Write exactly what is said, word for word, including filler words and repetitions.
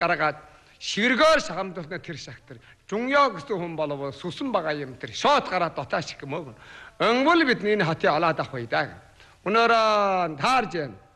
гаргаад ширгээр шахамдуулна тэр шахтар жуньяа гэсэн хүн болов сүсэн байгаа юм тэр шот гараад дотааш гэмөв. Өнгөл бидний хати алаад ах бай даа. Өнөөрөө таарж байна.